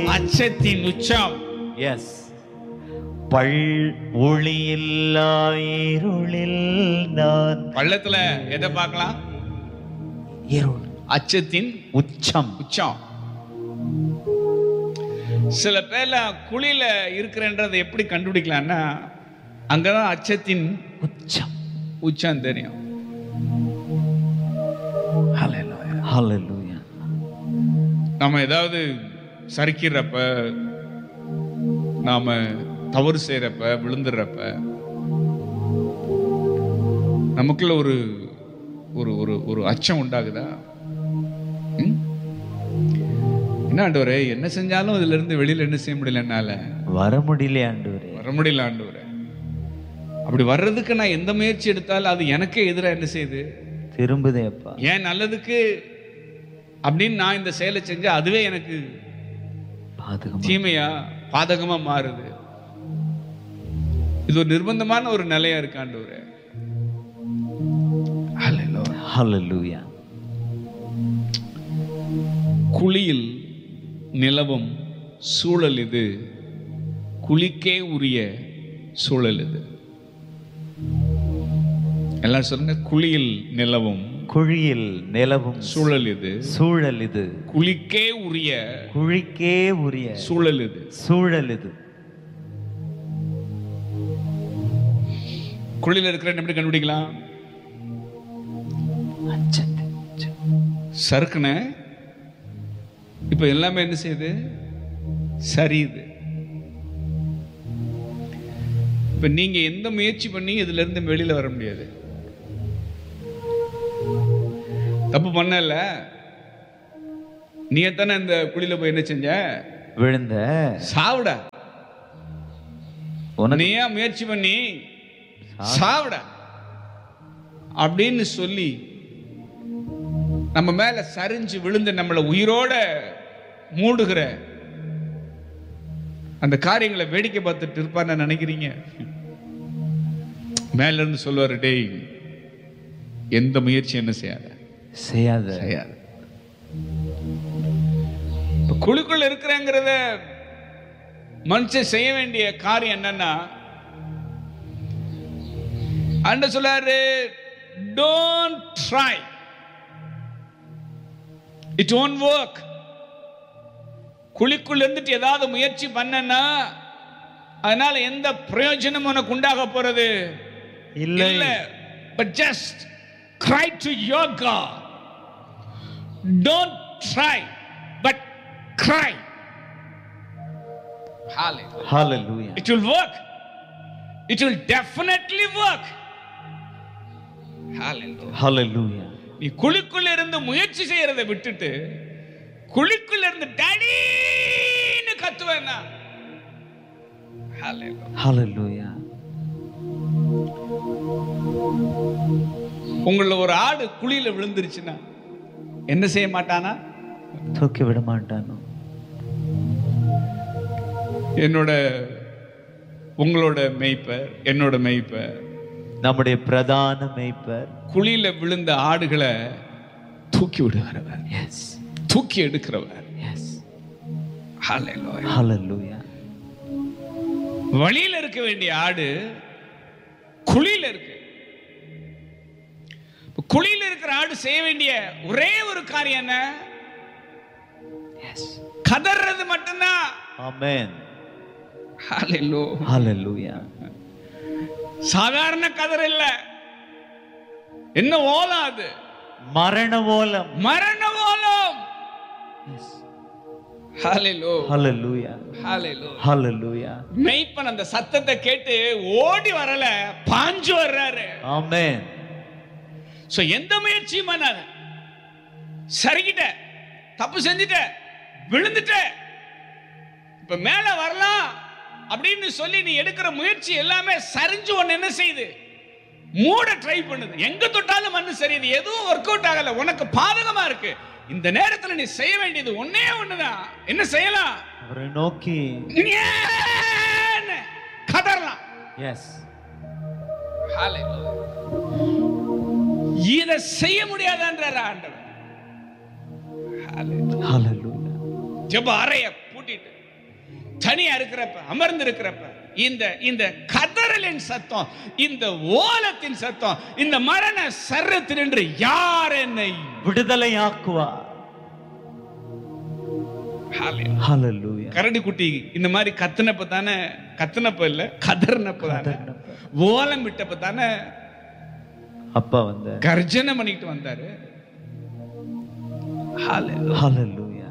அச்சத்தின் உச்சம். எஸ். பள் ஒளியில்லா இருளில் நான். பள்ளத்துல எதை பார்க்கலாம்? இருள். அச்சத்தின் உச்சம். உச்சம். சில பேர்ல குழியில இருக்கிறன்றதை எப்படி கண்டுபிடிக்கலாம்னா, அங்கதான் அச்சத்தின் உச்சம் உச்சம் தெரியும். ஹல்லேலூயா. நம்ம ஏதாவது சரிக்கிறப்ப, நாம தவறு செய்யறப்ப, விழுந்துடுறப்ப நமக்குள்ள ஒரு ஒரு ஒரு ஒரு அச்சம் உண்டாகுதா? என்ன ஆண்டவரே, என்ன செஞ்சாலும் இதுல இருந்து வெளியில என்ன செய்ய முடியல, என்னால வர முடியல ஆண்டவரே, வர முடியல ஆண்டவரே. அப்படி வர்றதுக்கு நான் எந்த முயற்சி எடுத்தாலும் அது எனக்கே எதிராக என்ன செய்யுது? திரும்புதே அப்பா. ஏன் நல்லதுக்கு அப்படின்னு நான் இந்த செயலை செஞ்சா அதுவே எனக்கு தீமையா பாதகமா மாறுது. இது ஒரு நிர்பந்தமான ஒரு நிலையா இருக்கு ஆண்டவரே. ஹல்லேலூயா. குழியில் நிலவும் சூழல் இது, குழிக்கே உரிய சூழல் இது. எல்லாரும் சொல்லுங்க, குழியில் நிலவும், குழியில் நிலவும் சூழல் இது, சூழல் இது, குழிக்கே உரிய, குழிக்கே உரிய சூழல் இது, சூழல் இது. குழியில் இருக்கிற எப்படி கண்டுபிடிக்கலாம்? சறுக்குன இப்ப எல்லாமே என்ன செய்யுது? சரியுது. இப்ப நீங்க எந்த முயற்சி பண்ணி இதுல இருந்து வெளியில வர முடியாது. தப்பு பண்ணல, நீ எத்தனை இந்த குழியில போய் என்ன செஞ்ச? விழுந்த. சாவுடா. நீயா முயற்சி பண்ணி சாவுடா அப்படின்னு சொல்லி நம்ம மேல சரிஞ்சு விழுந்து நம்மளை உயிரோட மூடுகிற அந்த காரியங்களை வேடிக்கை பார்த்துட்டு இருப்பான்னு நினைக்கிறீங்க? மேல இருந்து சொல்லுவாரு, டேய் எந்த முயற்சி என்ன செய்யாத செய்யாத செய்யாத. குழுக்குள்ள இருக்கிறங்கிறத மனுஷன் செய்ய வேண்டிய காரியம் என்னன்னா, ஆண்டவர் சொல்றாரு, don't try, it won't work. குழிக்குள்ள இருந்துட்டு ஏதாவது முயற்சி பண்ணனா அதனால எந்த பிரயோஜனம் உனக்கு உண்டாக போறது இல்ல. But just cry to your God. Don't try, but cry. Hallelujah. It will work. It will definitely work. Hallelujah. நீ குழிக்குள்ள இருந்து முயற்சி செய்யறதை விட்டுட்டு குழிக்குள்ள இருந்து டடின்னு கத்துவேன்னா, Hallelujah. உங்கள ஒரு ஆடு குழியில விழுந்துருச்சுன்னா என்ன செய்ய மாட்டானா? தூக்கி விட மாட்டானோ. உங்களோட மேய்ப்பர், என்னோட மேய்ப்பர், நம்முடைய பிரதான மேய்ப்பர் குழியில விழுந்த ஆடுகளை தூக்கி விடுகிறவர், தூக்கி எடுக்கிறவர். Hallelujah. வழியில இருக்க வேண்டிய ஆடு குழியில இருக்கு. குழியில இருக்கிற ஆடு செய்ய வேண்டிய ஒரே ஒரு காரியம் என்ன? கதறது மட்டும்தான். ஆமென். ஹalleluya. சாதாரண கதற இல்ல. என்ன ஓலம் அது? மரண ஓலம். மரண ஓலம். ஹalleluya. ஹalleluya. மேய்ப்பன் அந்த சத்தத்தை கேட்டு ஓடி வரல, பாஞ்சு வர்றாரு. ஆமென். சோ எந்த முயற்சியும் பண்ணாத, சரிக்கிட்ட, தப்பு செஞ்சுட்ட, விழுந்துட்ட, இப்ப மேல வரலாம் அப்படின்னு சொல்லி நீ எடுக்கிற முயற்சி எல்லாமே சரிஞ்சு ஒன்னு என்ன செய்யுது? மூட ட்ரை பண்ணுது. எங்க தொட்டாலும் மண்ணு சரியுது, எதுவும் ஒர்க் அவுட் ஆகல, உனக்கு பாதகமா இருக்கு. இந்த நேரத்துல நீ செய்ய வேண்டியது ஒன்னே ஒண்ணுதான். என்ன செய்யலாம்? அவரை நோக்கி கதறலாம். எஸ். இதை செய்ய முடியாதான்றார் ஆண்டவர். ஹalleluya. ஜெப அறைய பூட்டிட்டு தனியா இருக்கிறப்ப, அமர்ந்து இருக்கிறப்ப, இந்த கதறலின் சத்தம், இந்த ஓலத்தின் சத்தம், இந்த மரண சர்ரத்தினின்று யார் என்னை விடுதலையாக்குவார். ஹalleluya. கரடி குட்டி இந்த மாதிரி கத்துனப்ப தானே, கத்துனப்ப இல்ல கதறினப்ப தானே, ஓலம் விட்டப்ப தானே அப்பா வந்தார், கர்ஜனை பண்ணிட்டு வந்தாரு. ஹalleluya.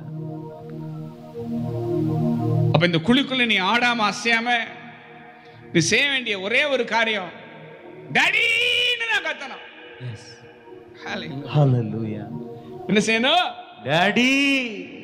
அப்ப இந்த குழிக்குள்ள நீ ஆடாம அசையாம நீ செய்ய வேண்டிய ஒரே ஒரு காரியம், டாடின்னு நான் கத்தணும். எஸ், ஹalleluya. என்ன செய்யணும்? டாடி.